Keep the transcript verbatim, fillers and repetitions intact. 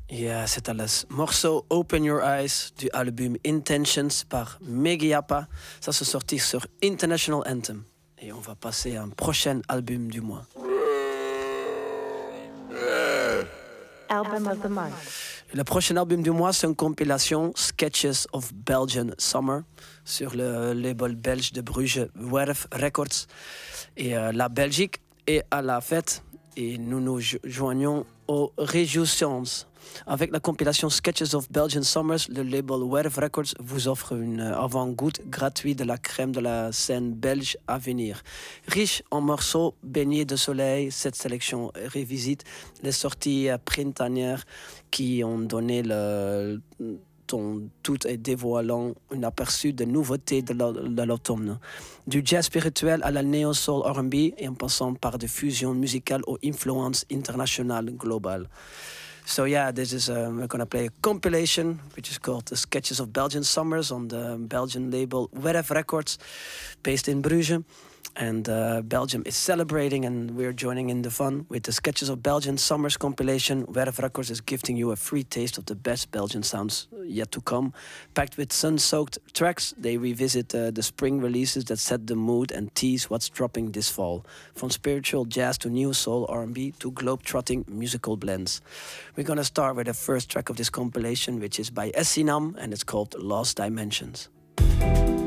Ja, c'était le morceau Open Your Eyes du album Intentions par Megiapa. Ça se sortit sur International Anthem. Et on va passer à un prochain album du mois. Album of the month. Le prochain album du mois, c'est une compilation Sketches of Belgian Summer sur le label belge de Bruges, Werf Records. Et euh, la Belgique est à la fête et nous nous jo- joignons aux réjouissances. Avec la compilation Sketches of Belgian Summers, le label Werf Records vous offre une avant-goût gratuite de la crème de la scène belge à venir. Riche en morceaux baignés de soleil, cette sélection revisite les sorties printanières qui ont donné le ton tout et dévoilant un aperçu des nouveautés de l'automne. Du jazz spirituel à la neo-soul R and B et en passant par des fusions musicales aux influences internationales globales. So yeah, this is um, we're gonna play a compilation which is called the Sketches of Belgian Summers on the Belgian label Werf Records, based in Bruges. And uh, Belgium is celebrating, and we're joining in the fun with the Sketches of Belgian Summers compilation. Werf Records is gifting you a free taste of the best Belgian sounds yet to come. Packed with sun-soaked tracks, they revisit uh, the spring releases that set the mood and tease what's dropping this fall. From spiritual jazz to new soul R and B to globe-trotting musical blends. We're gonna start with the first track of this compilation, which is by Essinam, and it's called Lost Dimensions.